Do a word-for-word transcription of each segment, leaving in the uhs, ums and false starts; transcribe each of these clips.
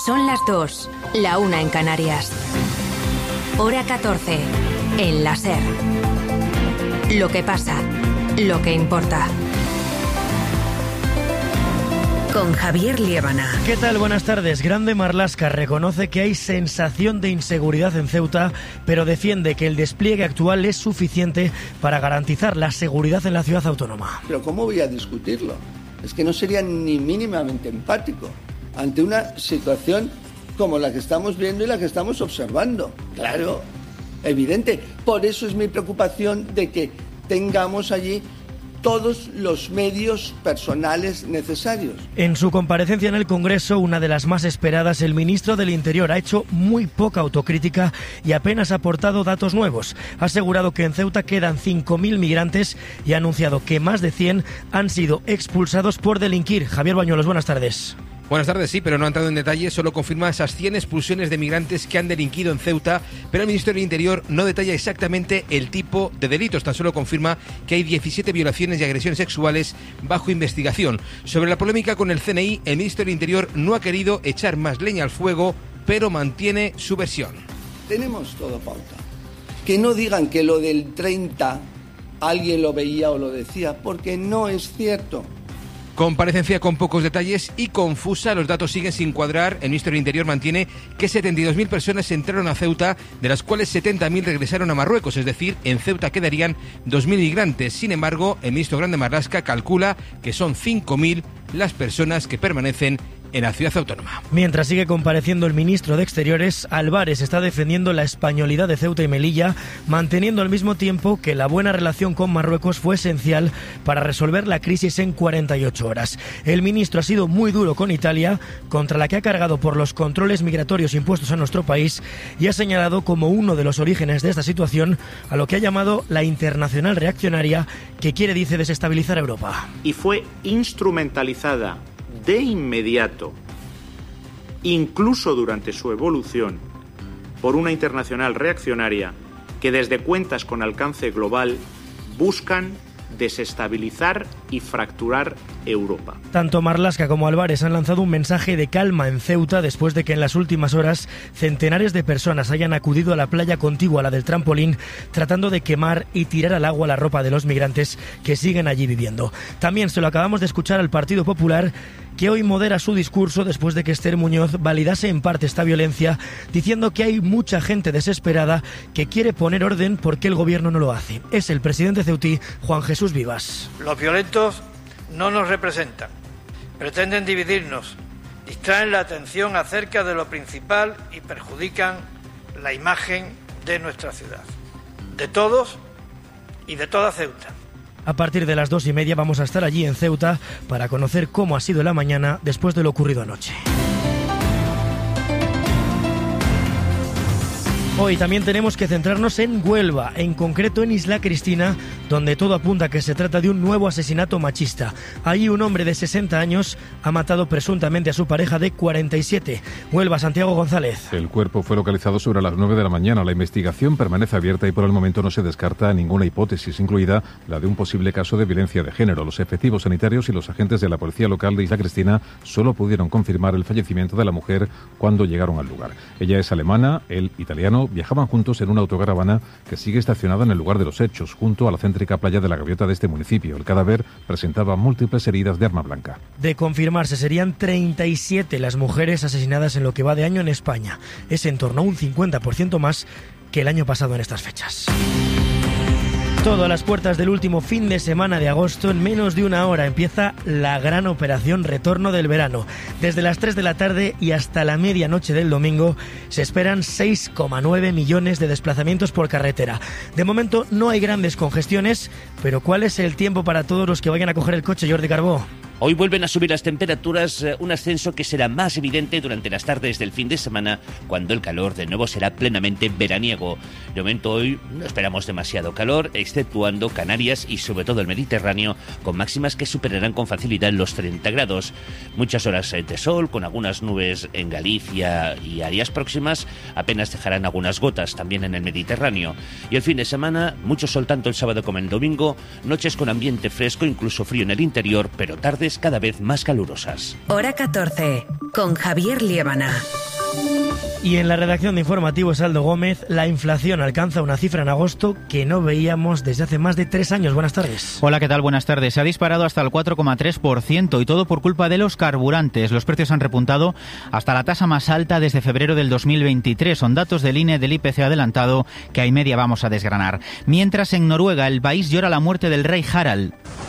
Son las dos, la una en Canarias. Hora catorce, en la SER. Lo que pasa, lo que importa. Con Javier Liébana. ¿Qué tal? Buenas tardes. Grande Marlaska reconoce que hay sensación de inseguridad en Ceuta, pero defiende que el despliegue actual es suficiente para garantizar la seguridad en la ciudad autónoma. Pero ¿cómo voy a discutirlo? Es que no sería ni mínimamente empático ante una situación como la que estamos viendo y la que estamos observando. Claro, evidente. Por eso es mi preocupación de que tengamos allí todos los medios personales necesarios. En su comparecencia en el Congreso, una de las más esperadas, el ministro del Interior ha hecho muy poca autocrítica y apenas ha aportado datos nuevos. Ha asegurado que en Ceuta quedan cinco mil migrantes y ha anunciado que más de cien han sido expulsados por delinquir. Javier Bañuelos, buenas tardes. Buenas tardes, sí, pero no ha entrado en detalle, solo confirma esas cien expulsiones de migrantes que han delinquido en Ceuta, pero el Ministerio del Interior no detalla exactamente el tipo de delitos, tan solo confirma que hay diecisiete violaciones y agresiones sexuales bajo investigación. Sobre la polémica con el C N I, el Ministerio del Interior no ha querido echar más leña al fuego, pero mantiene su versión. Tenemos todo pauta. Que no digan que lo del treinta alguien lo veía o lo decía, porque no es cierto. Comparecencia con pocos detalles y confusa, los datos siguen sin cuadrar. El Ministerio del Interior mantiene que setenta y dos mil personas entraron a Ceuta, de las cuales setenta mil regresaron a Marruecos, es decir, en Ceuta quedarían dos mil migrantes. Sin embargo, el ministro Grande Marlaska calcula que son cinco mil las personas que permanecen en la ciudad autónoma. Mientras sigue compareciendo el ministro de Exteriores, Álvarez está defendiendo la españolidad de Ceuta y Melilla, manteniendo al mismo tiempo que la buena relación con Marruecos fue esencial para resolver la crisis en cuarenta y ocho horas. El ministro ha sido muy duro con Italia, contra la que ha cargado por los controles migratorios impuestos a nuestro país, y ha señalado como uno de los orígenes de esta situación a lo que ha llamado la internacional reaccionaria, que quiere, dice, desestabilizar Europa. Y fue instrumentalizada de inmediato, incluso durante su evolución, por una internacional reaccionaria que desde cuentas con alcance global buscan desestabilizar y fracturar Europa. Tanto Marlaska como Álvarez han lanzado un mensaje de calma en Ceuta después de que en las últimas horas centenares de personas hayan acudido a la playa contigua a la del trampolín, tratando de quemar y tirar al agua la ropa de los migrantes que siguen allí viviendo. También se lo acabamos de escuchar al Partido Popular, que hoy modera su discurso después de que Esther Muñoz validase en parte esta violencia, diciendo que hay mucha gente desesperada que quiere poner orden porque el gobierno no lo hace. Es el presidente ceutí, Juan Jesús Vivas. Los violentos no nos representan, pretenden dividirnos, distraen la atención acerca de lo principal y perjudican la imagen de nuestra ciudad, de todos y de toda Ceuta. A partir de las dos y media vamos a estar allí en Ceuta para conocer cómo ha sido la mañana después de lo ocurrido anoche. Hoy también tenemos que centrarnos en Huelva, en concreto en Isla Cristina, donde todo apunta a que se trata de un nuevo asesinato machista. Allí un hombre de sesenta años ha matado presuntamente a su pareja de cuarenta y siete. Huelva, Santiago González. El cuerpo fue localizado sobre las nueve de la mañana. La investigación permanece abierta y por el momento no se descarta ninguna hipótesis, incluida la de un posible caso de violencia de género. Los efectivos sanitarios y los agentes de la policía local de Isla Cristina solo pudieron confirmar el fallecimiento de la mujer cuando llegaron al lugar. Ella es alemana, él italiano. Viajaban juntos en una autocaravana que sigue estacionada en el lugar de los hechos, junto a la céntrica playa de la Gaviota de este municipio. El cadáver presentaba múltiples heridas de arma blanca. De confirmarse, serían treinta y siete las mujeres asesinadas en lo que va de año en España. Es en torno a un cincuenta por ciento más que el año pasado en estas fechas. Todo a las puertas del último fin de semana de agosto. En menos de una hora empieza la gran operación Retorno del Verano. Desde las tres de la tarde y hasta la medianoche del domingo se esperan seis coma nueve millones de desplazamientos por carretera. De momento no hay grandes congestiones, pero ¿cuál es el tiempo para todos los que vayan a coger el coche, Jordi Carbó? Hoy vuelven a subir las temperaturas, un ascenso que será más evidente durante las tardes del fin de semana, cuando el calor de nuevo será plenamente veraniego. De momento hoy no esperamos demasiado calor, exceptuando Canarias y sobre todo el Mediterráneo, con máximas que superarán con facilidad los treinta grados. Muchas horas de sol, con algunas nubes en Galicia y áreas próximas, apenas dejarán algunas gotas también en el Mediterráneo. Y el fin de semana, mucho sol tanto el sábado como el domingo, noches con ambiente fresco, incluso frío en el interior, pero tardes cada vez más calurosas. Hora catorce, con Javier Liébana. Y en la redacción de Informativos, Aldo Gómez, la inflación alcanza una cifra en agosto que no veíamos desde hace más de tres años. Buenas tardes. Hola, ¿qué tal? Buenas tardes. Se ha disparado hasta el cuatro coma tres por ciento y todo por culpa de los carburantes. Los precios han repuntado hasta la tasa más alta desde febrero del dos mil veintitrés. Son datos del I N E del I P C adelantado que a y media vamos a desgranar. Mientras en Noruega el país llora la muerte del rey Harald.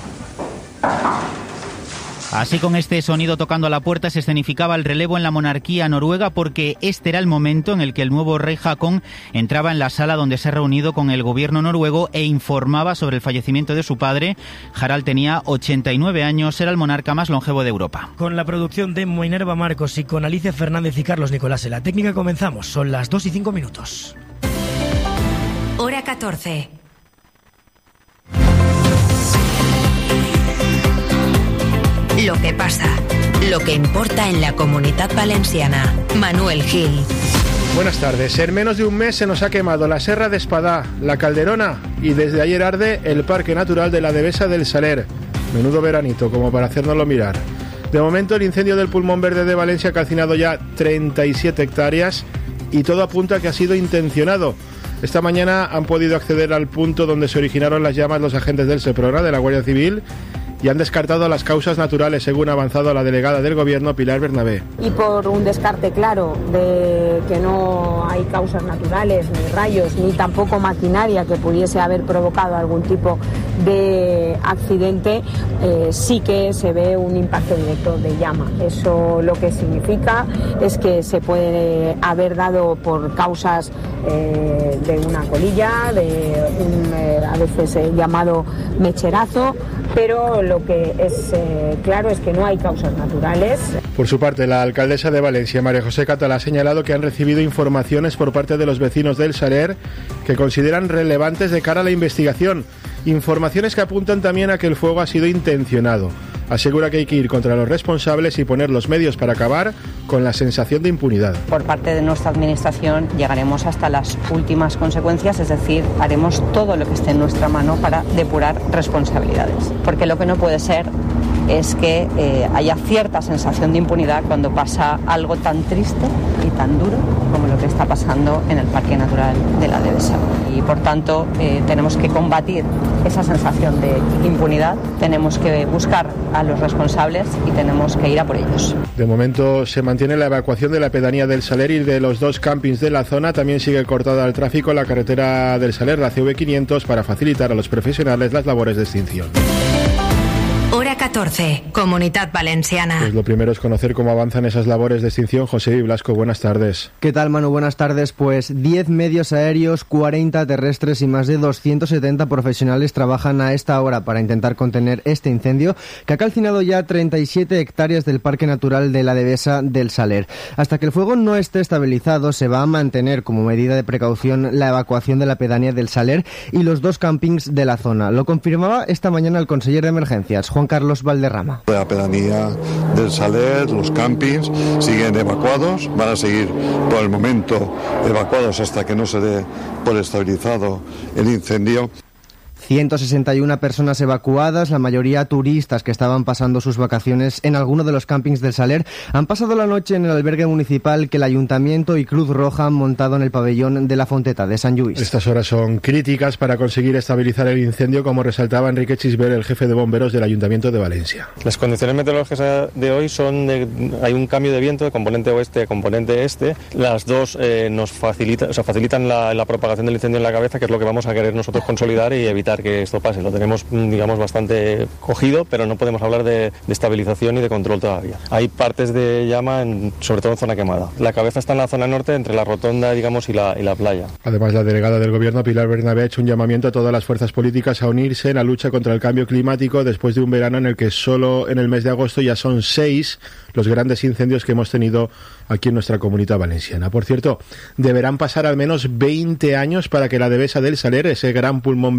Así, con este sonido tocando a la puerta, se escenificaba el relevo en la monarquía noruega, porque este era el momento en el que el nuevo rey Haakon entraba en la sala donde se ha reunido con el gobierno noruego e informaba sobre el fallecimiento de su padre. Harald tenía ochenta y nueve años, era el monarca más longevo de Europa. Con la producción de Minerva Marcos y con Alicia Fernández y Carlos Nicolás en la técnica comenzamos. Son las dos y cinco minutos. Hora catorce. Lo que pasa, lo que importa en la Comunitat Valenciana. Manuel Gil. Buenas tardes. En menos de un mes se nos ha quemado la Serra de Espadá, la Calderona y desde ayer arde el Parque Natural de la Devesa del Saler. Menudo veranito, como para hacérnoslo mirar. De momento el incendio del pulmón verde de Valencia ha calcinado ya treinta y siete hectáreas y todo apunta a que ha sido intencionado. Esta mañana han podido acceder al punto donde se originaron las llamas los agentes del SEPRONA, de la Guardia Civil, y han descartado las causas naturales, según ha avanzado la delegada del Gobierno, Pilar Bernabé. Y por un descarte claro de que no hay causas naturales, ni rayos, ni tampoco maquinaria que pudiese haber provocado algún tipo de accidente, eh, sí que se ve un impacto directo de llama. Eso lo que significa es que se puede haber dado por causas eh, de una colilla, de un eh, a veces eh, llamado mecherazo, pero lo que es eh, claro es que no hay causas naturales. Por su parte, la alcaldesa de Valencia, María José Catalá, ha señalado que han recibido informaciones por parte de los vecinos del Saler que consideran relevantes de cara a la investigación. Informaciones que apuntan también a que el fuego ha sido intencionado. Asegura que hay que ir contra los responsables y poner los medios para acabar con la sensación de impunidad. Por parte de nuestra administración llegaremos hasta las últimas consecuencias, es decir, haremos todo lo que esté en nuestra mano para depurar responsabilidades. Porque lo que no puede ser es que eh, haya cierta sensación de impunidad cuando pasa algo tan triste y tan duro como lo que está pasando en el Parque Natural de la Devesa. Y por tanto eh, tenemos que combatir esa sensación de impunidad, tenemos que buscar a los responsables y tenemos que ir a por ellos. De momento se mantiene la evacuación de la pedanía del Saler y de los dos campings de la zona. También sigue cortada al tráfico la carretera del Saler, la C V quinientos, para facilitar a los profesionales las labores de extinción. Hora catorce, Comunitat Valenciana. Pues lo primero es conocer cómo avanzan esas labores de extinción. José Blasco, buenas tardes. ¿Qué tal, Manu? Buenas tardes. Pues diez medios aéreos, cuarenta terrestres y más de doscientos setenta profesionales trabajan a esta hora para intentar contener este incendio que ha calcinado ya treinta y siete hectáreas del Parque Natural de la Devesa del Saler. Hasta que el fuego no esté estabilizado, se va a mantener como medida de precaución la evacuación de la pedanía del Saler y los dos campings de la zona. Lo confirmaba esta mañana el conseller de Emergencias, Juan Carlos Valderrama. La pedanía del Saler, los campings siguen evacuados, van a seguir por el momento evacuados hasta que no se dé por estabilizado el incendio. ciento sesenta y una personas evacuadas, la mayoría turistas que estaban pasando sus vacaciones en alguno de los campings del Saler, han pasado la noche en el albergue municipal que el Ayuntamiento y Cruz Roja han montado en el pabellón de la Fonteta de Sant Lluís. Estas horas son críticas para conseguir estabilizar el incendio, como resaltaba Enrique Chisber, el jefe de bomberos del Ayuntamiento de Valencia. Las condiciones meteorológicas de hoy son de, hay un cambio de viento de componente oeste a componente este. Las dos eh, nos facilitan, o sea, facilitan la, la propagación del incendio en la cabeza, que es lo que vamos a querer nosotros consolidar y evitar que esto pase. Lo tenemos, digamos, bastante cogido, pero no podemos hablar de, de estabilización y de control todavía. Hay partes de llama, en, sobre todo en zona quemada. La cabeza está en la zona norte, entre la rotonda, digamos, y la, y la playa. Además, la delegada del Gobierno, Pilar Bernabé, ha hecho un llamamiento a todas las fuerzas políticas a unirse en la lucha contra el cambio climático después de un verano en el que solo en el mes de agosto ya son seis los grandes incendios que hemos tenido aquí en nuestra Comunidad Valenciana. Por cierto, deberán pasar al menos veinte años para que la Devesa del Saler, ese gran pulmón verde de Valencia,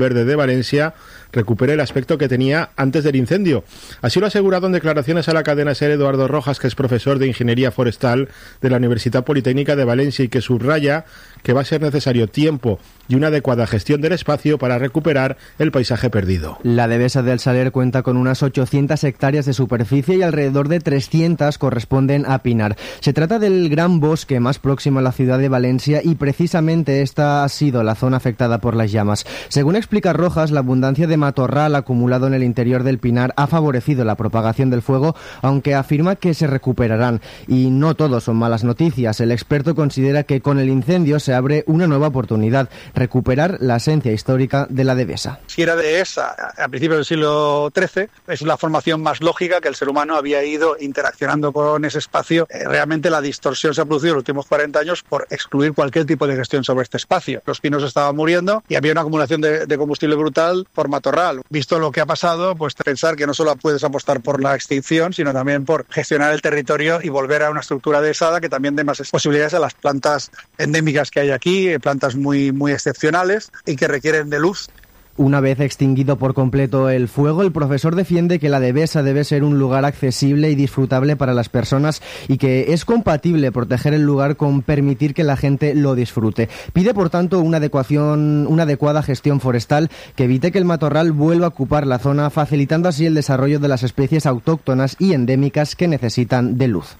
Valencia recupere el aspecto que tenía antes del incendio. Así lo ha asegurado en declaraciones a la cadena SER Eduardo Rojas, que es profesor de Ingeniería Forestal de la Universidad Politécnica de Valencia y que subraya que va a ser necesario tiempo y una adecuada gestión del espacio para recuperar el paisaje perdido. La Devesa del Saler cuenta con unas ochocientas hectáreas de superficie y alrededor de trescientas corresponden a pinar. Se trata del gran bosque más próximo a la ciudad de Valencia y precisamente esta ha sido la zona afectada por las llamas. Según explica Rojas, la abundancia de matorral acumulado en el interior del pinar ha favorecido la propagación del fuego, aunque afirma que se recuperarán. Y no todo son malas noticias. El experto considera que con el incendio se abre una nueva oportunidad: recuperar la esencia histórica de la Devesa. Si era dehesa a principios del siglo trece, es la formación más lógica que el ser humano había ido interaccionando con ese espacio. Eh, realmente la distorsión se ha producido en los últimos cuarenta años por excluir cualquier tipo de gestión sobre este espacio. Los pinos estaban muriendo y había una acumulación de, de combustible brutal por matorral. Visto lo que ha pasado, pues pensar que no solo puedes apostar por la extinción, sino también por gestionar el territorio y volver a una estructura dehesada que también dé más posibilidades a las plantas endémicas que hay aquí, plantas muy, muy excepcionales y que requieren de luz. Una vez extinguido por completo el fuego, el profesor defiende que la Devesa debe ser un lugar accesible y disfrutable para las personas y que es compatible proteger el lugar con permitir que la gente lo disfrute. Pide, por tanto, una adecuación, una adecuada gestión forestal que evite que el matorral vuelva a ocupar la zona, facilitando así el desarrollo de las especies autóctonas y endémicas que necesitan de luz.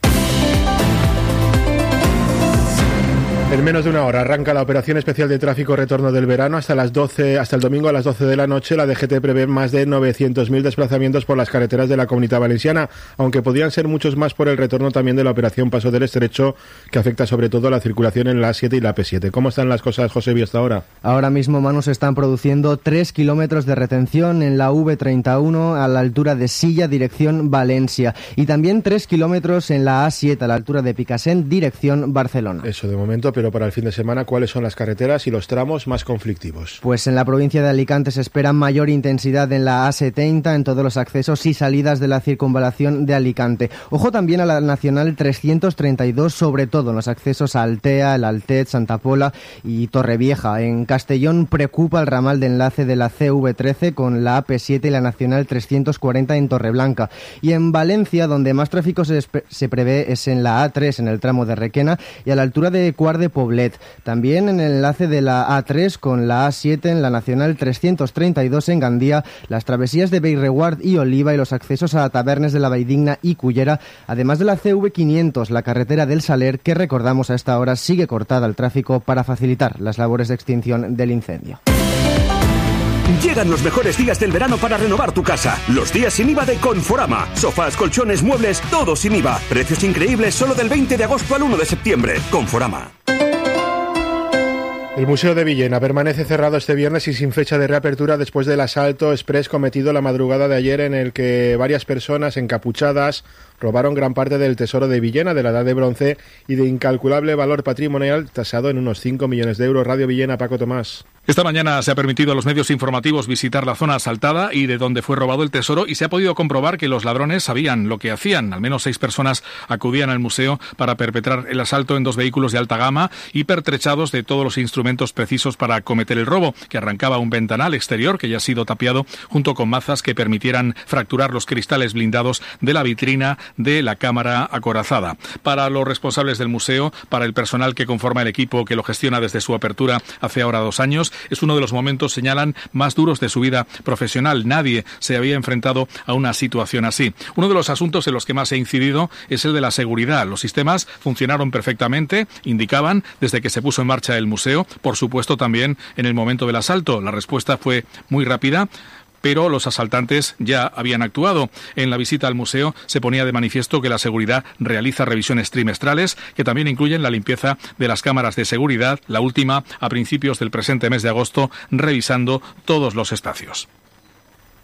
En menos de una hora arranca la operación especial de tráfico retorno del verano. Hasta las doce, hasta el domingo a las doce de la noche, la D G T prevé más de novecientos mil desplazamientos por las carreteras de la Comunidad Valenciana, aunque podrían ser muchos más por el retorno también de la operación Paso del Estrecho, que afecta sobre todo a la circulación en la A siete y la P siete. ¿Cómo están las cosas, Josebi, hasta ahora? Ahora mismo, Manu, se están produciendo tres kilómetros de retención en la V treinta y uno a la altura de Silla, dirección Valencia, y también tres kilómetros en la A siete a la altura de Picassent, dirección Barcelona. Eso de momento, pero para el fin de semana, ¿cuáles son las carreteras y los tramos más conflictivos? Pues en la provincia de Alicante se espera mayor intensidad en la A setenta, en todos los accesos y salidas de la circunvalación de Alicante. Ojo también a la Nacional trescientos treinta y dos, sobre todo en los accesos a Altea, el Altet, Santa Pola y Torrevieja. En Castellón preocupa el ramal de enlace de la C V trece con la A P siete y la Nacional trescientos cuarenta en Torreblanca. Y en Valencia, donde más tráfico se, se prevé, es en la A tres, en el tramo de Requena y a la altura de Cuart de Poblet. También en el enlace de la A tres con la A siete en la Nacional trescientos treinta y dos en Gandía, las travesías de Bellreguard y Oliva y los accesos a Tabernes de la Valldigna y Cullera, además de la C V quinientos, la carretera del Saler, que recordamos a esta hora sigue cortada al tráfico para facilitar las labores de extinción del incendio. Llegan los mejores días del verano para renovar tu casa. Los días sin I V A de Conforama. Sofás, colchones, muebles, todo sin I V A. Precios increíbles solo del veinte de agosto al uno de septiembre. Conforama. El Museo de Villena permanece cerrado este viernes y sin fecha de reapertura después del asalto exprés cometido la madrugada de ayer, en el que varias personas encapuchadas robaron gran parte del tesoro de Villena de la Edad de Bronce y de incalculable valor patrimonial, tasado en unos cinco millones de euros. Radio Villena, Paco Tomás. Esta mañana se ha permitido a los medios informativos visitar la zona asaltada y de donde fue robado el tesoro, y se ha podido comprobar que los ladrones sabían lo que hacían. Al menos seis personas acudían al museo para perpetrar el asalto en dos vehículos de alta gama y pertrechados de todos los instrumentos precisos para cometer el robo, que arrancaba un ventanal exterior que ya ha sido tapiado, junto con mazas que permitieran fracturar los cristales blindados de la vitrina de la cámara acorazada. Para los responsables del museo, para el personal que conforma el equipo que lo gestiona desde su apertura hace ahora dos años, es uno de los momentos, señalan, más duros de su vida profesional. Nadie se había enfrentado a una situación así. Uno de los asuntos en los que más he incidido es el de la seguridad. Los sistemas funcionaron perfectamente, indicaban, desde que se puso en marcha el museo. Por supuesto, también en el momento del asalto. La respuesta fue muy rápida, pero los asaltantes ya habían actuado. En la visita al museo se ponía de manifiesto que la seguridad realiza revisiones trimestrales, que también incluyen la limpieza de las cámaras de seguridad, la última a principios del presente mes de agosto, revisando todos los espacios.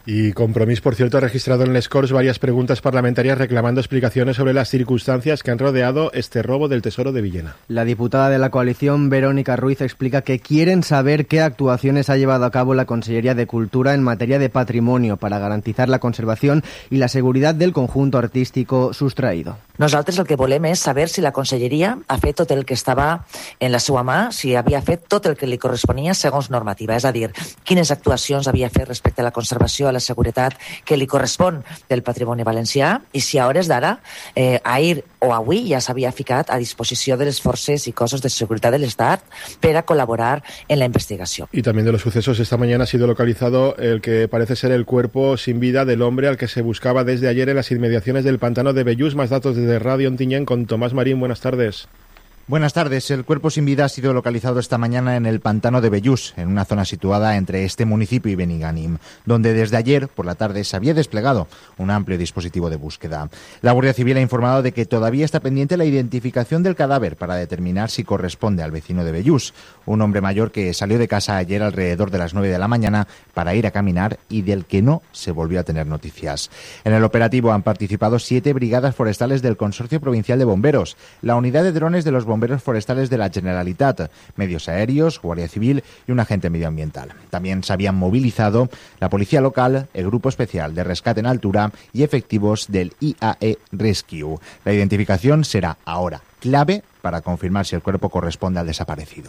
Y Compromís, por cierto, ha registrado en les Corts varias preguntas parlamentarias reclamando explicaciones sobre las circunstancias que han rodeado este robo del Tesoro de Villena. La diputada de la coalición, Verónica Ruiz, explica que quieren saber qué actuaciones ha llevado a cabo la Conselleria de Cultura en materia de patrimonio para garantizar la conservación y la seguridad del conjunto artístico sustraído. Nosaltres el que volem és saber si la Conselleria ha fet tot el que estava en la seva mà, si havia fet tot el que li corresponia segons normativa, és a dir, quines actuacions havia fet respecte a la conservació, a la seguretat que li correspon del patrimoni valencià, i si a hores d'ara, eh, ahir o avui, ja s'havia ficat a disposició de les forces i cossos de seguretat de l'Estat per a col·laborar en la investigació. Y también de los sucesos, esta mañana ha sido localizado el que parece ser el cuerpo sin vida del hombre al que se buscaba desde ayer en las inmediaciones del pantano de Bellús. Más datos de Radio Ontinyent con Tomás Marín. Buenas tardes. Buenas tardes. El cuerpo sin vida ha sido localizado esta mañana en el pantano de Bellús, en una zona situada entre este municipio y Benigànim, donde desde ayer por la tarde se había desplegado un amplio dispositivo de búsqueda. La Guardia Civil ha informado de que todavía está pendiente la identificación del cadáver para determinar si corresponde al vecino de Bellús, un hombre mayor que salió de casa ayer alrededor de las nueve de la mañana para ir a caminar y del que no se volvió a tener noticias. En el operativo han participado siete brigadas forestales del Consorcio Provincial de Bomberos, la unidad de drones de los bomberos forestales de la Generalitat, medios aéreos, Guardia Civil y un agente medioambiental. También se habían movilizado la policía local, el Grupo Especial de Rescate en Altura y efectivos del I A E Rescue. La identificación será ahora clave para confirmar si el cuerpo corresponde al desaparecido.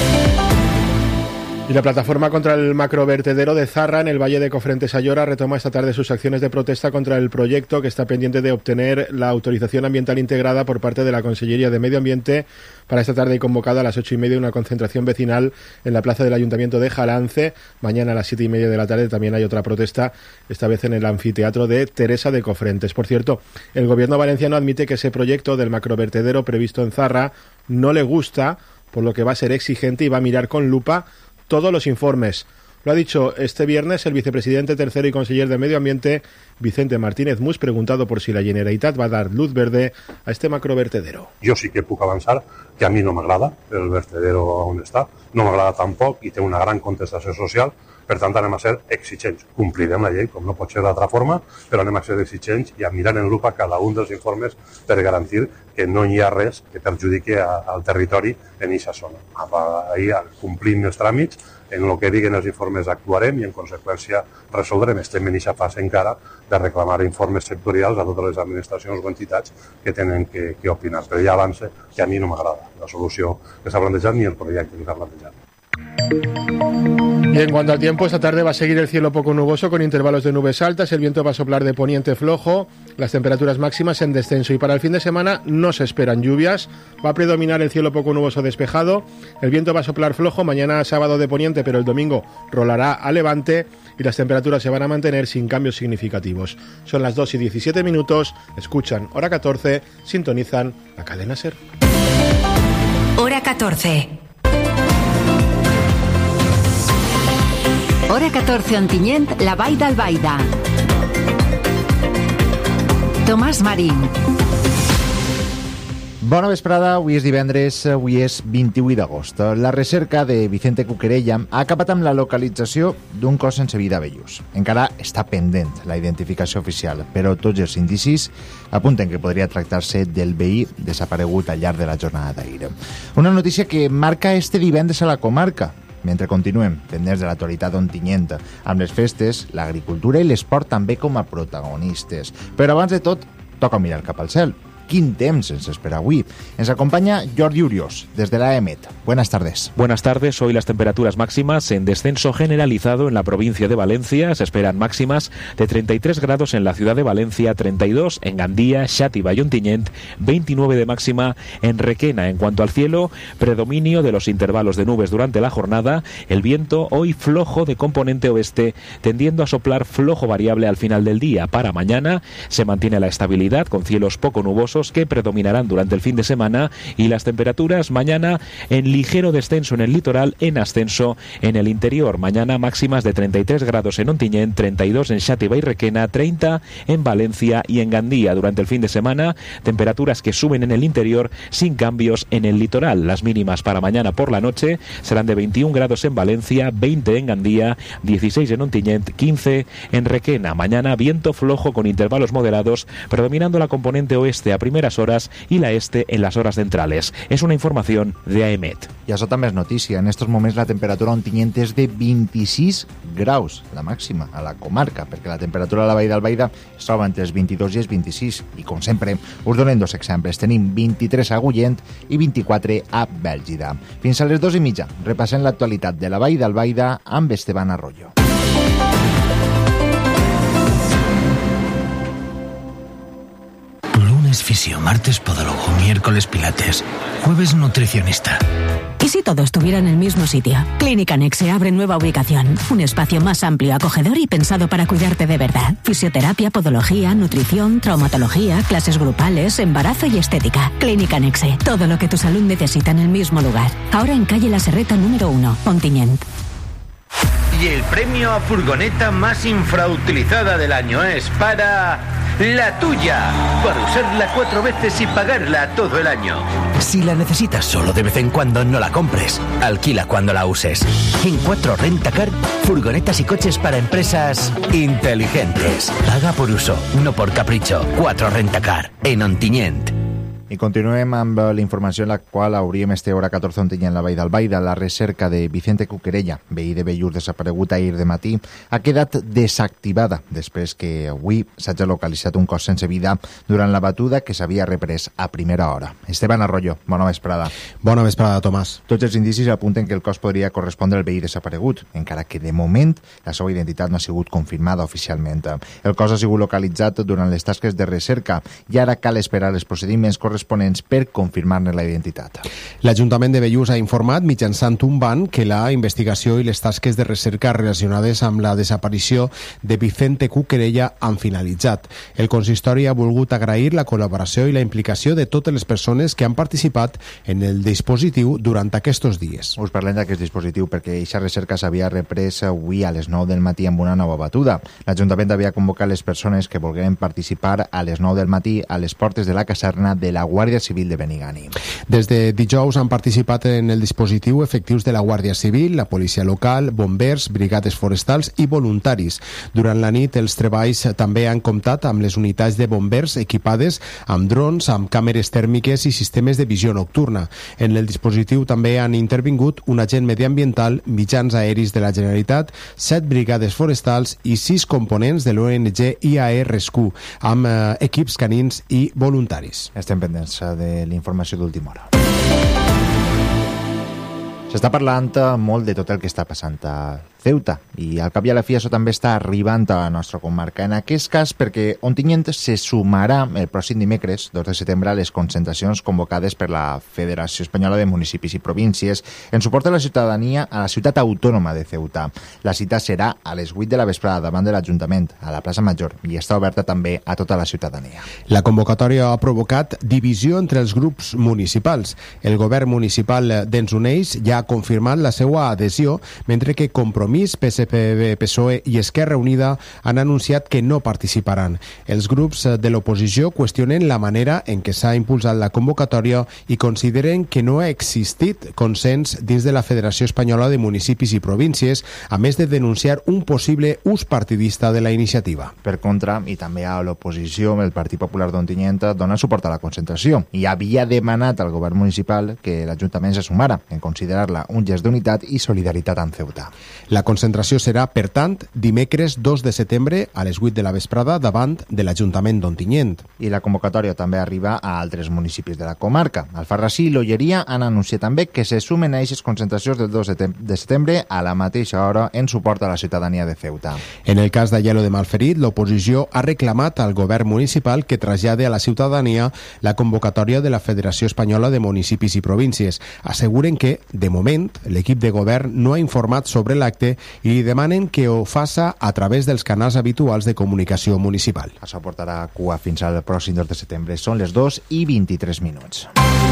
Y la plataforma contra el macrovertedero de Zarra en el Valle de Cofrentes-Ayora retoma esta tarde sus acciones de protesta contra el proyecto, que está pendiente de obtener la autorización ambiental integrada por parte de la Consellería de Medio Ambiente. Para esta tarde hay convocada a las ocho y media una concentración vecinal en la plaza del Ayuntamiento de Jalance. Mañana a las siete y media de la tarde también hay otra protesta, esta vez en el anfiteatro de Teresa de Cofrentes. Por cierto, el gobierno valenciano admite que ese proyecto del macrovertedero previsto en Zarra no le gusta, por lo que va a ser exigente y va a mirar con lupa todos los informes. Lo ha dicho este viernes el vicepresidente tercero y conseller de Medio Ambiente, Vicente Martínez Mus, preguntado por si la Generalitat va a dar luz verde a este macrovertedero. Jo sí que puc avançar que a mi no m'agrada el vertedero on està, no m'agrada tampoc i té una gran contestació social, per tant anem a ser exigents. Complirem la llei, com no pot ser d'altra forma, però anem a ser exigents i a mirar en lupa cada un dels informes per garantir que no hi ha res que perjudiqui a, al territori en aquesta zona. Ahir complim els tràmits, en el que diguen els informes actuarem i en conseqüència resoldrem. Estem en aquesta fase encara de reclamar informes sectorials a totes les administracions o entitats que tenen que, que opinar. Però ja avance que a mi no m'agrada la solució que s'ha plantejat ni el projecte que s'ha plantejat. Y en cuanto al tiempo, esta tarde va a seguir el cielo poco nuboso con intervalos de nubes altas, el viento va a soplar de poniente flojo, las temperaturas máximas en descenso y para el fin de semana no se esperan lluvias, va a predominar el cielo poco nuboso despejado, el viento va a soplar flojo, mañana sábado de poniente, pero el domingo rolará a levante y las temperaturas se van a mantener sin cambios significativos. Son las dos y diecisiete minutos, escuchan Hora catorce, sintonizan la cadena SER. Hora catorce. Hora catorce Ontinyent, la Vall d'Albaida. Tomàs Marín. Bona vesprada, avui és divendres, avui és vint-i-vuit d'agost. La recerca de Vicente Cuquerella ha acabat amb la localització d'un cos sense vida a Bellús. Encara està pendent la identificació oficial, però tots els indicis apunten que podria tractar-se del veí desaparegut al llarg de la jornada d'ahir. Una notícia que marca este divendres a la comarca, mentre continuem pendents de l'actualitat ontinyent, amb les festes, l'agricultura i l'esport també com a protagonistes. Però abans de tot, toca mirar cap al cel. Quin temps ens espera avui. Ens acompaña Jordi Uriós, desde la E M E T. Buenas tardes. Buenas tardes. Hoy las temperaturas máximas en descenso generalizado en la provincia de Valencia. Se esperan máximas de treinta y tres grados en la ciudad de Valencia, treinta y dos en Gandía, Xàtiva y Ontinyent, veintinueve de máxima en Requena. En cuanto al cielo, predominio de los intervalos de nubes durante la jornada. El viento hoy flojo de componente oeste, tendiendo a soplar flojo variable al final del día. Para mañana se mantiene la estabilidad con cielos poco nubosos grados que predominarán durante el fin de semana, y las temperaturas mañana en ligero descenso en el litoral, en ascenso en el interior. Mañana máximas de treinta y tres grados en Ontinyent, treinta y dos en Xàtiva y Requena, treinta en Valencia y en Gandía. Durante el fin de semana, temperaturas que suben en el interior sin cambios en el litoral. Las mínimas para mañana por la noche serán de veintiún grados en Valencia, veinte en Gandía, dieciséis en Ontinyent, quince en Requena. Mañana viento flojo con intervalos moderados, predominando la componente oeste a primeras horas y la este en las horas centrales. Es una información de A E M E T. I això també és notícia. En estos moments la temperatura a Ontinyent és de vint-i-sis graus, la màxima a la comarca, perquè la temperatura a la Vall d'Albaida es troba entre els vint-i-dos i els vint-i-sis. I com sempre, us donem dos exemples. Tenim vint-i-tres a Agullent i vint-i-quatre a Bèlgida. Fins a les dos i mitja, repassem l'actualitat de la Vall d'Albaida amb Esteban Arroyo. Lunes fisio, martes podólogo, miércoles pilates, jueves nutricionista. ¿Y si todo estuviera en el mismo sitio? Clínica Nexe abre nueva ubicación. Un espacio más amplio, acogedor y pensado para cuidarte de verdad. Fisioterapia, podología, nutrición, traumatología, clases grupales, embarazo y estética. Clínica Nexe. Todo lo que tu salud necesita en el mismo lugar. Ahora en calle La Serreta número uno, Ontinyent. Y el premio a furgoneta más infrautilizada del año es para... la tuya, para usarla cuatro veces y pagarla todo el año. Si la necesitas solo de vez en cuando, no la compres. Alquila cuando la uses. En cuatro Rentacar, furgonetas y coches para empresas inteligentes. Paga por uso, no por capricho. cuatro Rentacar, en Ontinyent. I continuem amb la informació en la qual hauríem este hora catorze Ontinyent, la Vall d'Albaida. La recerca de Vicente Cuquerella, veí de Bellús desaparegut ahir de matí, ha quedat desactivada després que avui s'hagi localitzat un cos sense vida durant la batuda que s'havia reprès a primera hora. Esteban Arroyo, bona vesprada. Bona vesprada, Tomàs. Tots els indicis apunten que el cos podria correspondre al veí desaparegut, encara que de moment la seva identitat no ha sigut confirmada oficialment. El cos ha sigut localitzat durant les tasques de recerca i ara cal esperar els procediments corresponents per confirmar-ne la identitat. L'Ajuntament de Bellús ha informat mitjançant un ban que la investigació i les tasques de recerca relacionades amb la desaparició de Vicente Cuquerella han finalitzat. El consistori ha volgut agrair la col·laboració i la implicació de totes les persones que han participat en el dispositiu durant aquests dies. Us parlem d'aquest dispositiu perquè aquesta recerca s'havia reprès avui a les nou del matí amb una nova batuda. L'Ajuntament havia convocat les persones que volgueren participar a les nou del matí a les portes de la caserna de la Guàrdia Civil de Benigànim. Des de dijous han participat en el dispositiu efectius de la Guàrdia Civil, la policia local, bombers, brigades forestals i voluntaris. Durant la nit els treballs també han comptat amb les unitats de bombers equipades amb drons, amb càmeres tèrmiques i sistemes de visió nocturna. En el dispositiu també han intervingut un agent mediambiental, mitjans aeris de la Generalitat, set brigades forestals i sis components de l'O N G I A E Rescue, amb eh, equips canins i voluntaris. Estem pendents de l'informació d'última hora. S'està parlant molt de tot el que està passant a Ceuta i al cap i a la fi això també està arribant a la nostra comarca. En aquest cas perquè Ontinyent se sumarà el pròxim dimecres, dos de setembre, a les concentracions convocades per la Federació Espanyola de Municipis i Províncies en suport a la ciutadania a la ciutat autònoma de Ceuta. La cita serà a les vuit de la vesprada davant de l'Ajuntament, a la plaça Major, i està oberta també a tota la ciutadania. La convocatòria ha provocat divisió entre els grups municipals. El govern municipal d'Ens Uneix ja ha confirmat la seva adhesió, mentre que Compromís, P S P B, P S O E i Esquerra Unida han anunciat que no participaran. Els grups de l'oposició qüestionen la manera en què s'ha impulsat la convocatòria i consideren que no ha existit consens dins de la Federació Espanyola de Municipis i Províncies, a més de denunciar un possible ús partidista de la iniciativa. Per contra, i també a l'oposició, el Partit Popular d'Ontinyent dona suport a la concentració i havia demanat al govern municipal que l'Ajuntament se sumara en considerar-la un gest d'unitat i solidaritat amb Ceuta. La concentració serà, per tant, dimecres dos de setembre a les vuit de la vesprada davant de l'Ajuntament d'Ontinyent. I la convocatòria també arriba a altres municipis de la comarca. Alfarrasí i l'Olleria han anunciat també que se sumen a aquestes concentracions del dos de setembre a la mateixa hora en suport a la ciutadania de Ceuta. En el cas d'Aielo de Malferit, l'oposició ha reclamat al govern municipal que trasllade a la ciutadania la convocatòria de la Federació Espanyola de Municipis i Províncies. Asseguren que, de moment, l'equip de govern no ha informat sobre l'acte contacte i li demanen que ho faça a través dels canals habituals de comunicació municipal. Això portarà cua fins al pròxim dos de setembre. Són les dos i vint-i-tres minuts.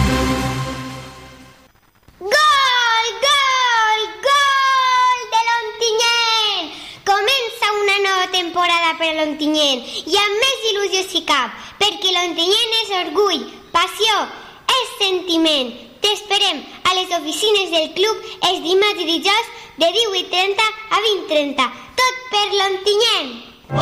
Gol, gol, gol de l'Ontinyent! Comença una nova temporada per a l'Ontinyent i amb més il·lusió si cap, perquè l'Ontinyent és orgull, passió, és sentiment. T'esperem a les oficines del club els dimarts i dijous de divuit trenta a vint trenta. Tot per l'Ontinyent!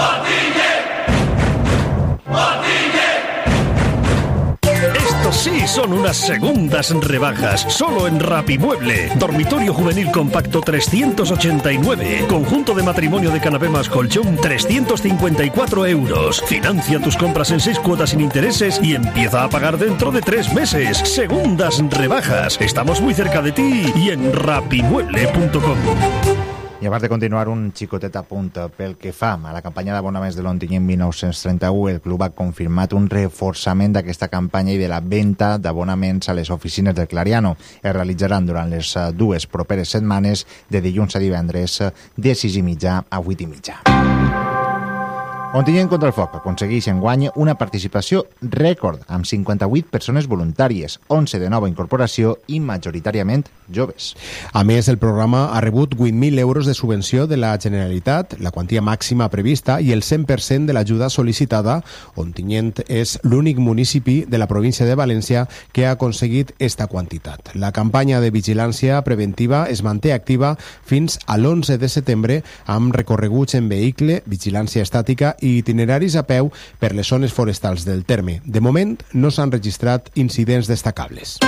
Ontinyent! Ontinyent! Estos sí son unas segundas rebajas, solo en Rapimueble. Dormitorio juvenil compacto trescientos ochenta y nueve. Conjunto de matrimonio de canapé más colchón trescientos cincuenta y cuatro euros. Financia tus compras en seis cuotas sin intereses y empieza a pagar dentro de tres meses. Segundas rebajas. Estamos muy cerca de ti y en rapimueble punto com. I abans de continuar, un xicotet apunt pel que fa a la campanya d'abonaments de l'Ontinyent mil nou-cents trenta-u. El club ha confirmat un reforçament d'aquesta campanya i de la venda d'abonaments a les oficines del Clariano. Es realitzaran durant les dues properes setmanes, de dilluns a divendres, de sis i mitja a vuit i mitja. Ontinyent contra el foc aconsegueix enguany una participació rècord amb cinquanta-vuit persones voluntàries, onze de nova incorporació i majoritàriament joves. A més, el programa ha rebut vuit mil euros de subvenció de la Generalitat, la quantia màxima prevista i el cent per cent de l'ajuda sol·licitada. Ontinyent és l'únic municipi de la província de València que ha aconseguit esta quantitat. La campanya de vigilància preventiva es manté activa fins a l'onze de setembre amb recorreguts en vehicle, vigilància estàtica i itineraris a peu per les zones forestals del terme. De moment, no s'han registrat incidents destacables.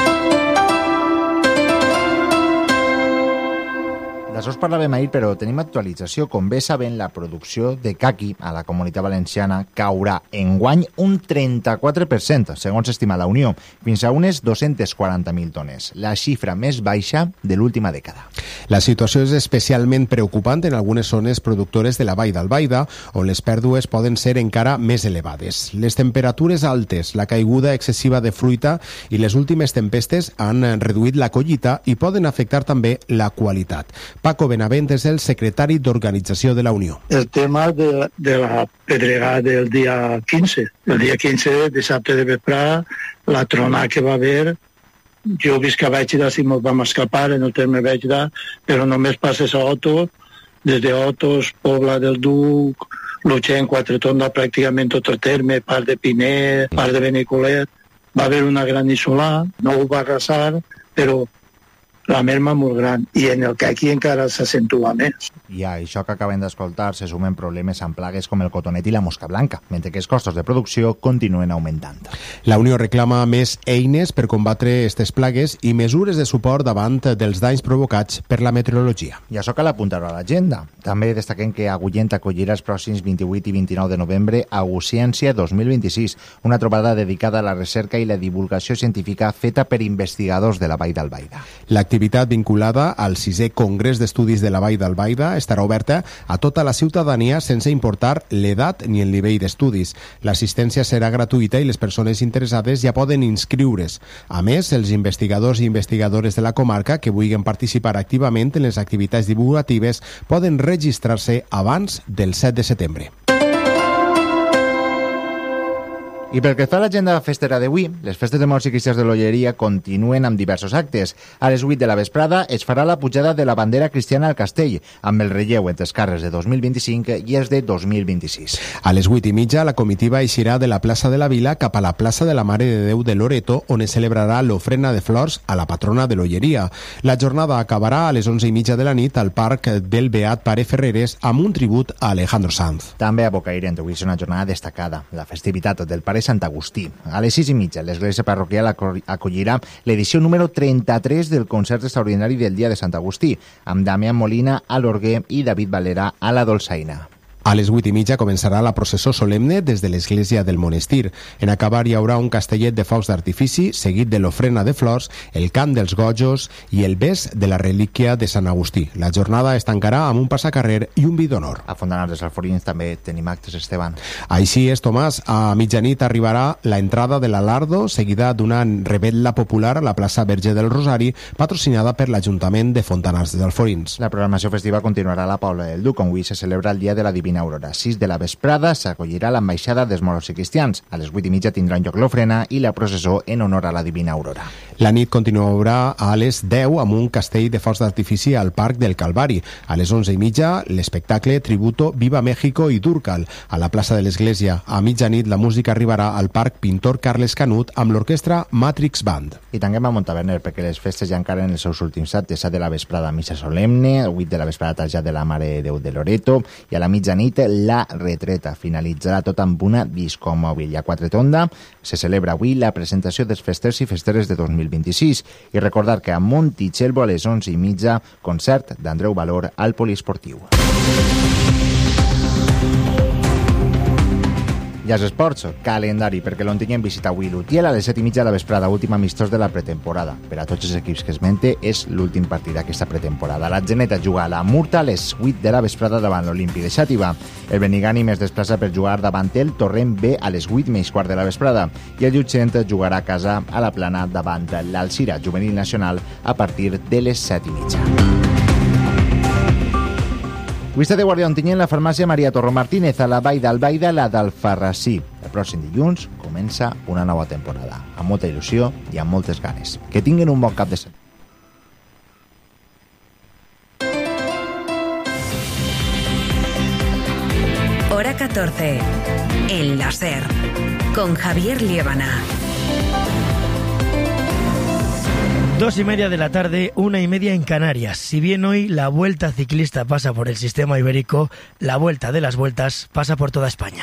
D'això us parlàvem ahir, però tenim actualització. Com bé sabem, la producció de caqui a la Comunitat Valenciana caurà enguany un trenta-quatre per cent, segons estima la Unió, fins a unes dos-centes quaranta mil tones, la xifra més baixa de l'última dècada. La situació és especialment preocupant en algunes zones productores de la Vall d'Albaida, on les pèrdues poden ser encara més elevades. Les temperatures altes, la caiguda excessiva de fruita i les últimes tempestes han reduït la collita i poden afectar també la qualitat. Paco Benavent és el secretari d'Organització de la Unió. El tema de, de la pedregada del dia quinze. El dia quinze, dissabte de vespre, la tronada que va haver, jo visc a Bègida, si ens vam escapar en el terme Bègida, però només passes a Otos, des de Otos, Pobla del Duc, Lutxent, Quatretonda, pràcticament tot el terme, part de Pinet, part de Benicolet. Va haver una gran isolà, no ho va arrasar, però la merma molt gran, i en el que aquí encara s'accentua més. I a això que acabem d'escoltar se sumen problemes amb plagues com el cotonet i la mosca blanca, mentre que els costos de producció continuen augmentant. La Unió reclama més eines per combatre aquestes plagues i mesures de suport davant dels danys provocats per la meteorologia. I això cal apuntar-ho a l'agenda. També destaquem que Agullent acollirà els pròxims vint-i-vuit i vint-i-nou de novembre Aguciència dos mil vint-i-sis, una trobada dedicada a la recerca i la divulgació científica feta per investigadors de la Vall d'Albaida. L'activitat vinculada al sisè Congrés d'Estudis de la Vall d'Albaida estarà oberta a tota la ciutadania sense importar l'edat ni el nivell d'estudis. L'assistència serà gratuïta i les persones interessades ja poden inscriure's. A més, els investigadors i investigadores de la comarca que vulguin participar activament en les activitats divulgatives poden registrar-se abans del set de setembre. I pel que fa a l'agenda festera d'avui, les festes de morts i cristians de l'Olleria continuen amb diversos actes. A les vuit de la vesprada es farà la pujada de la bandera cristiana al castell, amb el relleu entre els carrers de dos mil vint-i-cinc i els de dos mil vint-i-sis. A les vuit i mitja, la comitiva eixirà de la plaça de la Vila cap a la plaça de la Mare de Déu de Loreto, on es celebrarà l'ofrena de flors a la patrona de l'Olleria. La jornada acabarà a les onze i mitja de la nit al Parc del Beat Pare Ferreres amb un tribut a Alejandro Sanz. També a Bocairent avui és una jornada destacada, la festivitat del Pare Sant Agustí. A les sis i mitja, l'església parroquial acollirà l'edició número trenta-tres del concert extraordinari del Dia de Sant Agustí, amb Damián Molina a l'orgue i David Valera a la dolçaina. A les vuit i mitja començarà la processó solemne des de l'església del Monestir. En acabar hi haurà un castellet de focs d'artifici, seguit de l'ofrena de flors, el cant dels gojos i el bes de la relíquia de Sant Agustí. La jornada es tancarà amb un passacarrer i un vi d'honor. A Fontanars dels Alforins també tenim actes, Esteban. Així és, Tomàs. A mitjanit arribarà la entrada de l'Alardo, seguida d'una revetlla popular a la plaça Verge del Rosari, patrocinada per l'Ajuntament de Fontanars dels Alforins. La programació festiva continuarà a la Paula del Duc, on avui se celebra el Dia de la Divina Aurora. A sis de la vesprada s'acollirà l'ambaixada dels moros i cristians. A les vuit i mitja tindrà lloc l'ofrena i la processó en honor a la Divina Aurora. La nit continuarà a les deu amb un castell de focs d'artifici al Parc del Calvari. A les onze i mitja, l'espectacle Tributo Viva México i Dúrcal a la plaça de l'Església. A mitjanit, la música arribarà al Parc Pintor Carles Canut amb l'orquestra Matrix Band. I tanquem a Montaverner, perquè les festes ja encara en els seus últims actes. A de la vesprada missa solemne, a vuit de la vesprada trasllat de la Mare de Déu de Loreto, i a la mitjanit la retreta. Finalitzarà tot amb una disco mòbil. I a Quatretonda se celebra avui la presentació dels festers i festeres de dos mil vint-i-sis. I recordar que a Montitxelvo a les onze i mitja, concert d'Andreu Valor al Poliesportiu. I als esports, calendari, perquè l'Ontinyent visita avui l'Utiel a les set i mitja de la vesprada, últim amistós de la pretemporada. Per a tots els equips que es mente, és l'últim partit d'aquesta pretemporada. La Geneta juga a la Murta a les vuit de la vesprada davant l'Olímpic de Xàtiva. El Benigànim es desplaça per jugar davant el Torrent B a les vuit menys quart de la vesprada. I el Llutxent jugarà a casa a la Plana davant l'Alcira Juvenil Nacional a partir de les set i mitja. Vista de Guàrdia Ontinyent, la farmàcia Maria Torro Martínez, a la Vall d'Albaida, la d'Alfarrasí. El pròxim dilluns comença una nova temporada, amb molta il·lusió i amb moltes ganes. Que tinguin un bon cap de setmana. Hora catorce. En la SER. Con Javier Liébana. Dos y media de la tarde, una y media en Canarias. Si bien hoy la Vuelta Ciclista pasa por el sistema ibérico, la Vuelta de las Vueltas pasa por toda España.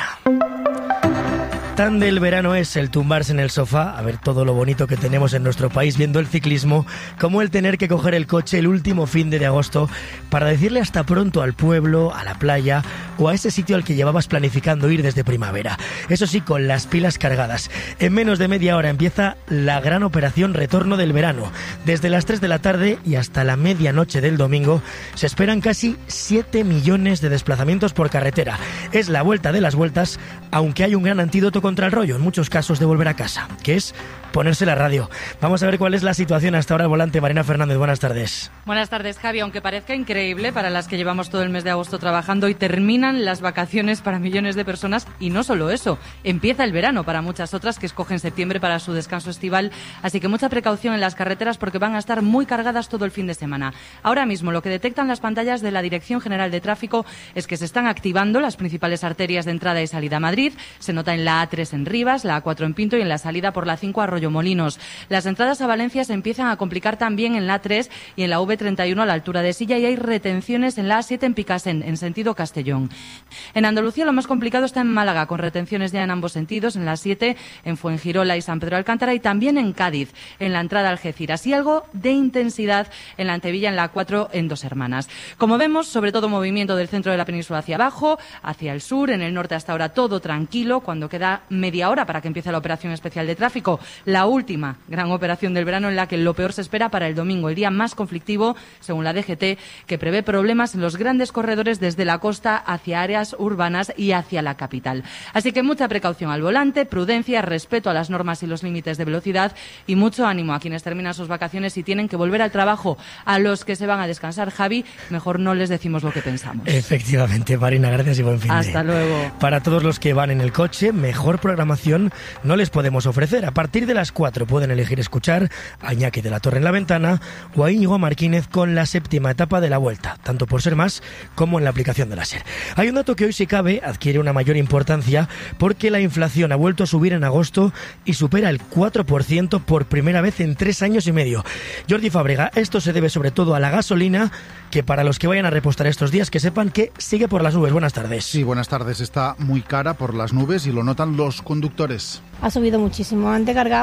Tan del verano es el tumbarse en el sofá, a ver todo lo bonito que tenemos en nuestro país viendo el ciclismo, como el tener que coger el coche el último fin de agosto para decirle hasta pronto al pueblo, a la playa o a ese sitio al que llevabas planificando ir desde primavera. Eso sí, con las pilas cargadas. En menos de media hora empieza la gran operación Retorno del Verano. Desde las tres de la tarde y hasta la medianoche del domingo se esperan casi siete millones de desplazamientos por carretera. Es la vuelta de las vueltas, aunque hay un gran antídoto contra el rollo, en muchos casos, de volver a casa, que es ponerse la radio. Vamos a ver cuál es la situación hasta ahora al volante. Marina Fernández, buenas tardes. Buenas tardes, Javi. Aunque parezca increíble para las que llevamos todo el mes de agosto trabajando y terminan las vacaciones para millones de personas, y no solo eso, empieza el verano para muchas otras que escogen septiembre para su descanso estival, así que mucha precaución en las carreteras porque van a estar muy cargadas todo el fin de semana. Ahora mismo lo que detectan las pantallas de la Dirección General de Tráfico es que se están activando las principales arterias de entrada y salida a Madrid. Se nota en la A tres en Rivas, la A cuatro en Pinto y en la salida por la cinco a Arroyomolinos. Las entradas a Valencia se empiezan a complicar también en la A tres y en la V treinta y uno a la altura de Silla, y hay retenciones en la A siete en Picasen, en sentido Castellón. En Andalucía lo más complicado está en Málaga, con retenciones ya en ambos sentidos, en la siete, en Fuengirola y San Pedro Alcántara, y también en Cádiz, en la entrada a Algeciras, y algo de intensidad en la Antevilla, en la A cuatro, en Dos Hermanas. Como vemos, sobre todo movimiento del centro de la península hacia abajo, hacia el sur, en el norte hasta ahora todo tranquilo, cuando queda media hora para que empiece la operación especial de tráfico, la última gran operación del verano, en la que lo peor se espera para el domingo, el día más conflictivo, según la D G T, que prevé problemas en los grandes corredores desde la costa hacia áreas urbanas y hacia la capital. Así que mucha precaución al volante, prudencia, respeto a las normas y los límites de velocidad, y mucho ánimo a quienes terminan sus vacaciones y tienen que volver al trabajo. A los que se van a descansar, Javi, mejor no les decimos lo que pensamos. Efectivamente, Marina, gracias y buen fin de. Hasta luego. Para todos los que van en el coche, mejor programación no les podemos ofrecer. A partir de las cuatro pueden elegir escuchar a Iñaki de la Torre en la Ventana o a Íñigo Marquínez con la séptima etapa de la Vuelta, tanto por ser más como en la aplicación de la SER. Hay un dato que hoy, si cabe, adquiere una mayor importancia porque la inflación ha vuelto a subir en agosto y supera el cuatro por ciento por primera vez en tres años y medio. Jordi Fábrega, esto se debe sobre todo a la gasolina, que para los que vayan a repostar estos días, que sepan que sigue por las nubes. Buenas tardes. Sí, buenas tardes. Está muy cara por las nubes y lo notan los conductores. Ha subido muchísimo. Antes cargaba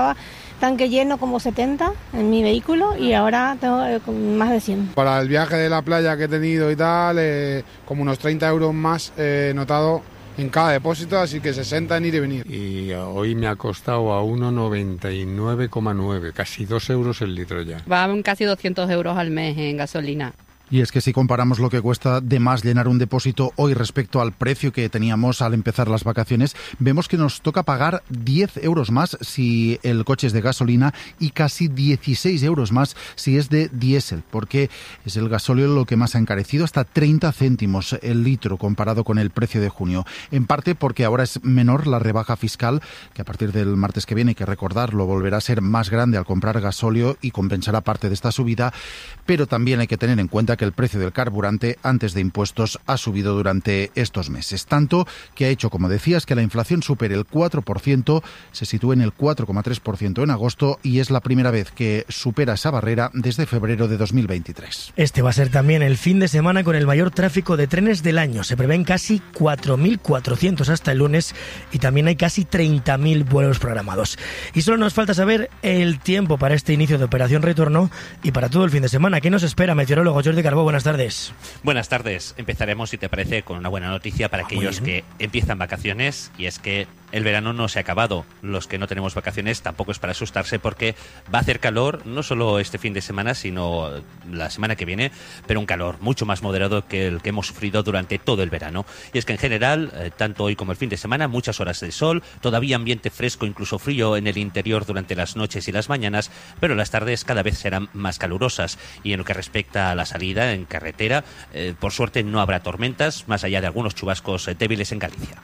llevaba tanque lleno como setenta en mi vehículo y ahora tengo eh, más de cien. Para el viaje de la playa que he tenido y tal, eh, como unos treinta euros más he notado en cada depósito, así que sesenta en ir y venir. Y hoy me ha costado a uno noventa y nueve coma nueve, casi dos euros el litro ya. Van casi doscientos euros al mes en gasolina. Y es que si comparamos lo que cuesta de más llenar un depósito hoy respecto al precio que teníamos al empezar las vacaciones, vemos que nos toca pagar diez euros más si el coche es de gasolina y casi dieciséis euros más si es de diésel, porque es el gasóleo lo que más ha encarecido, hasta treinta céntimos el litro comparado con el precio de junio. En parte porque ahora es menor la rebaja fiscal, que a partir del martes que viene, hay que recordarlo, volverá a ser más grande al comprar gasóleo y compensará parte de esta subida, pero también hay que tener en cuenta que el precio del carburante antes de impuestos ha subido durante estos meses, tanto que ha hecho, como decías, que la inflación supere el cuatro por ciento, se sitúe en el cuatro coma tres por ciento en agosto y es la primera vez que supera esa barrera desde febrero de dos mil veintitrés. Este va a ser también el fin de semana con el mayor tráfico de trenes del año. Se prevén casi cuatro mil cuatrocientos hasta el lunes y también hay casi treinta mil vuelos programados. Y solo nos falta saber el tiempo para este inicio de Operación Retorno y para todo el fin de semana. ¿Qué nos espera, meteorólogo Jordi Carbó? Buenas tardes. Buenas tardes. Empezaremos, si te parece, con una buena noticia para ah, aquellos que empiezan vacaciones, y es que el verano no se ha acabado. Los que no tenemos vacaciones tampoco es para asustarse, porque va a hacer calor, no solo este fin de semana, sino la semana que viene, pero un calor mucho más moderado que el que hemos sufrido durante todo el verano. Y es que en general, eh, tanto hoy como el fin de semana, muchas horas de sol, todavía ambiente fresco, incluso frío en el interior durante las noches y las mañanas, pero las tardes cada vez serán más calurosas. Y en lo que respecta a la salida en carretera, eh, por suerte no habrá tormentas, más allá de algunos chubascos eh, débiles en Galicia.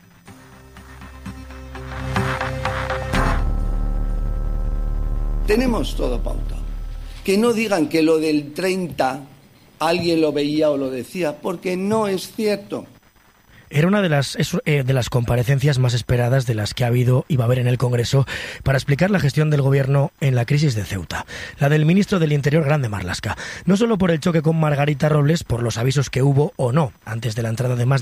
Tenemos todo pautado. Que no digan que lo del treinta alguien lo veía o lo decía, porque no es cierto. Era una de las, eh, de las comparecencias más esperadas de las que ha habido y va a haber en el Congreso para explicar la gestión del Gobierno en la crisis de Ceuta. La del ministro del Interior, Grande Marlaska. No solo por el choque con Margarita Robles, por los avisos que hubo o no antes de la entrada de más